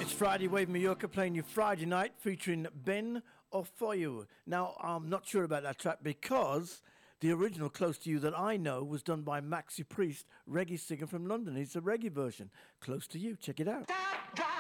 It's Friday Wave Mallorca playing you Friday night featuring Ben Ofoyu. Now, I'm not sure about that track because the original Close to You that I know was done by Maxi Priest, reggae singer from London. It's a reggae version. Close to You. Check it out.